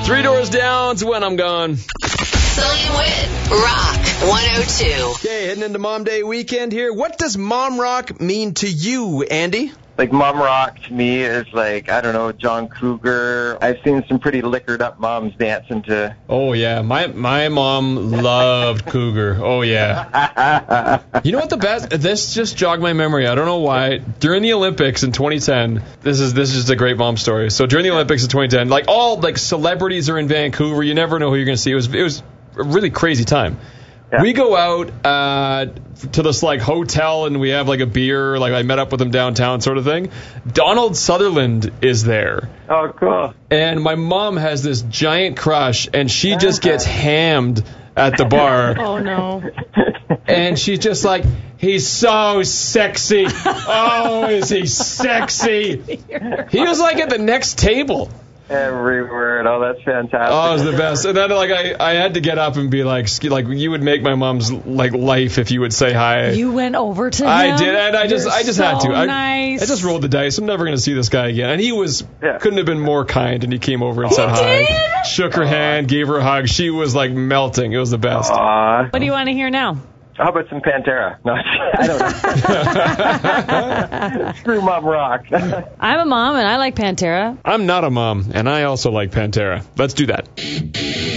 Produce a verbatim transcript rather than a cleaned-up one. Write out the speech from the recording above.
Three Doors Down's When I'm Gone. Sully and Wit, Rock one oh two. Okay, heading into Mom Day weekend here. What does Mom Rock mean to you, Andy? Like, mom rock to me is like, I don't know, John Cougar. I've seen some pretty liquored up moms dancing to... Oh, yeah. My my mom loved Cougar. Oh, yeah. You know what the best... This just jogged my memory. I don't know why. During the Olympics in twenty ten, this is this is just a great mom story. So during the Olympics in twenty ten, like, all, like, celebrities are in Vancouver. You never know who you're going to see. It was, it was a really crazy time. Yeah. We go out uh, to this, like, hotel, and we have, like, a beer. Like, I met up with him downtown sort of thing. Donald Sutherland is there. Oh, cool. And my mom has this giant crush, and she just gets hammed at the bar. Oh, no. And she's just like, he's so sexy. Oh, is he sexy? He was, like, at the next table. Every word. Oh, that's fantastic. Oh, it was the best. And then, like, I, I had to get up and be like, like, you would make my mom's, like, life if you would say hi. You went over to him? I did, and I just, You're I just so had to. I, nice. I just rolled the dice. I'm never going to see this guy again. And he was, yeah. couldn't have been more kind, and he came over and said he hi. Did? Shook her Aww. hand, gave her a hug. She was, like, melting. It was the best. Aww. What do you want to hear now? How about some Pantera? No, I don't know. Screw Mom Rock. I'm a mom, and I like Pantera. I'm not a mom, and I also like Pantera. Let's do that.